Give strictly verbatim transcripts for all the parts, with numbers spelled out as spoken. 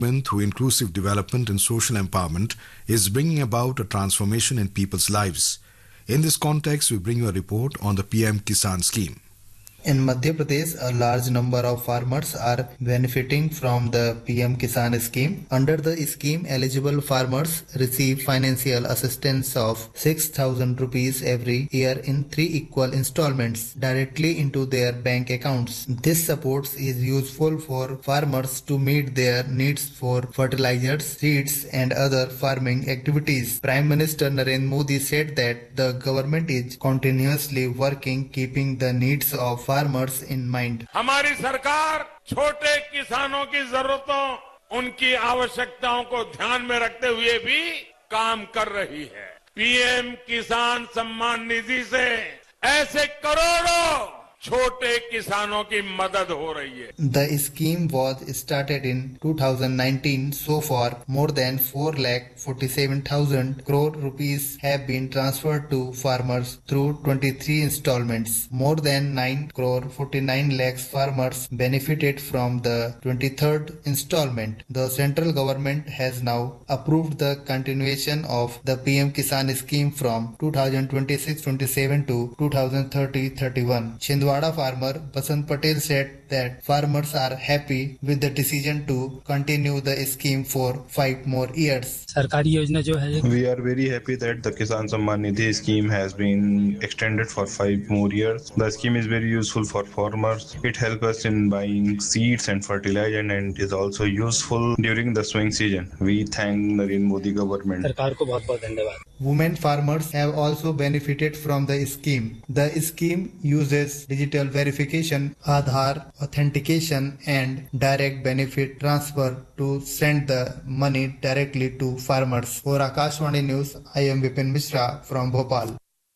Through inclusive development and social empowerment is bringing about a transformation in people's lives. In this context, we bring you a report on the P M Kisan scheme. In Madhya Pradesh, a large number of farmers are benefiting from the P M Kisan scheme. Under the scheme, eligible farmers receive financial assistance of six thousand rupees every year in three equal installments directly into their bank accounts. This support is useful for farmers to meet their needs for fertilizers, seeds and other farming activities. Prime Minister Narendra Modi said that the government is continuously working keeping the needs of farmers in mind. हमारी सरकार छोटे किसानों की जरूरतों, उनकी आवश्यकताओं को ध्यान में रखते हुए भी काम कर रही है। पीएम किसान सम्मान निधि से ऐसे करोड़ों छोटे किसानों की मदद हो रही है। The scheme was started in two thousand nineteen. So far, more than four lakh forty-seven thousand crore rupees have been transferred to farmers through twenty-three installments. More than nine crore forty-nine lakhs farmers benefited from the twenty-third installment. The central government has now approved the continuation of the P M Kisan scheme from two thousand twenty-six twenty-seven to two thousand thirty thirty-one. Chhindwara farmer Basant Patel said that farmers are happy with the decision to continue the scheme for five more years. सरकारी योजना जो है, we are very happy that the Kisan Samman Nidhi scheme has been extended for five more years. The scheme is very useful for farmers. It helps us in buying seeds and fertilizer and is also useful during the sowing season. We thank Narendra Modi government. सरकार को बहुत-बहुत धन्यवाद. Women farmers have also benefited from the scheme. The scheme uses digital verification, Aadhaar authentication and direct benefit transfer to send the money directly to farmers. For Akashvani News, I am Vipin Mishra from Bhopal.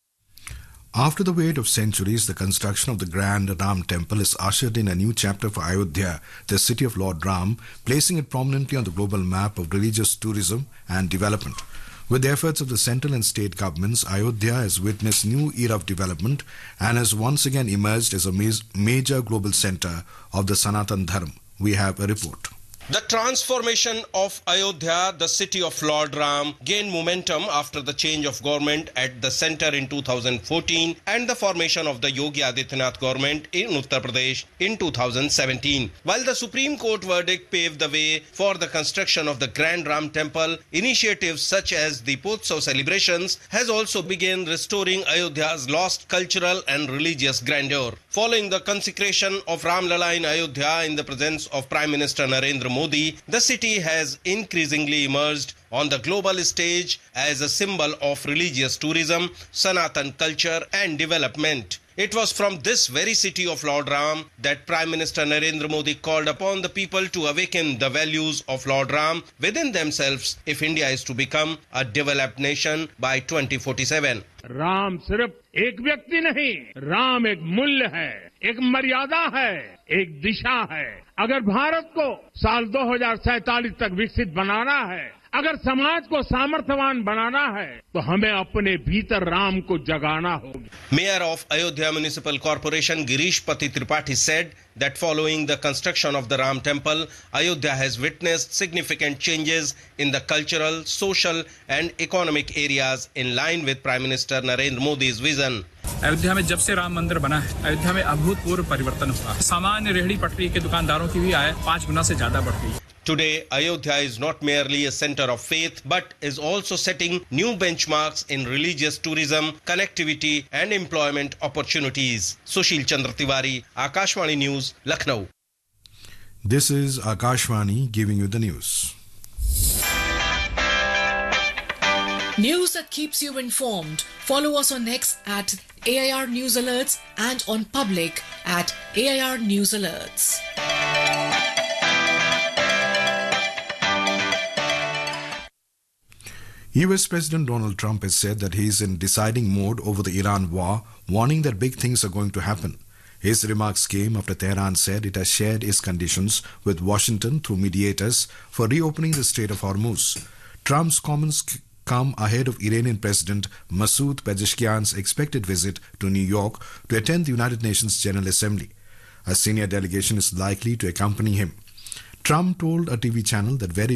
After the wait of centuries, the construction of the Grand Ram Temple is ushered in a new chapter for Ayodhya, the city of Lord Ram, placing it prominently on the global map of religious tourism and development. With the efforts of the central and state governments, Ayodhya has witnessed a new era of development and has once again emerged as a major global center of the Sanatan Dharma. We have a report. The transformation of Ayodhya, the city of Lord Ram, gained momentum after the change of government at the centre in two thousand fourteen and the formation of the Yogi Adityanath government in Uttar Pradesh in two thousand seventeen. While the Supreme Court verdict paved the way for the construction of the Grand Ram Temple, initiatives such as the Potsav celebrations has also begun restoring Ayodhya's lost cultural and religious grandeur. Following the consecration of Ram Lala in Ayodhya in the presence of Prime Minister Narendra Modi, the city has increasingly emerged on the global stage as a symbol of religious tourism, Sanatan culture and development. It was from this very city of Lord Ram that Prime Minister Narendra Modi called upon the people to awaken the values of Lord Ram within themselves if India is to become a developed nation by twenty forty-seven. Ram सिर्फ एक व्यक्ति नहीं, राम एक मूल्य है, एक मर्यादा है, एक दिशा है. अगर भारत को साल दो हज़ार सैंतालीस तक विकसित बनाना है, अगर समाज को सामर्थ्यवान बनाना है, तो हमें अपने भीतर राम को जगाना होगा. Mayor of Ayodhya Municipal Corporation Girish Pati Tripathi said that following the construction of the Ram Temple, Ayodhya has witnessed significant changes in the cultural, social and economic areas in line with Prime Minister Narendra Modi's vision. Ayodhya में जब से राम मंदिर बना है, अयोध्या में अभूतपूर्व परिवर्तन हुआ. सामान्य रेहड़ी पटरी के दुकानदारों की भी आय पांच गुना से ज्यादा बढ़ गई. Today, Ayodhya is not merely a center of faith, but is also setting new benchmarks in religious tourism, connectivity and employment opportunities. Sushil Chandra Tiwari, Akashvani News, Lucknow. This is Akashvani giving you the news. News that keeps you informed. Follow us on X at A I R News Alerts and on Public at A I R News Alerts. U S President Donald Trump has said that he is in deciding mode over the Iran war, warning that big things are going to happen. His remarks came after Tehran said it has shared its conditions with Washington through mediators for reopening the Strait of Hormuz. Trump's comments come ahead of Iranian President Masoud Pezeshkian's expected visit to New York to attend the United Nations General Assembly. A senior delegation is likely to accompany him. Trump told a T V channel that very